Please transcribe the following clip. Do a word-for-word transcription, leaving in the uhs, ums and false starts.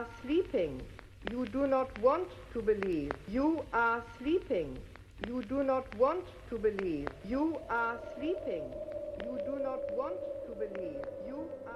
are sleeping. You do not want to believe. You are sleeping. You do not want to believe. You are sleeping. You do not want to believe. You are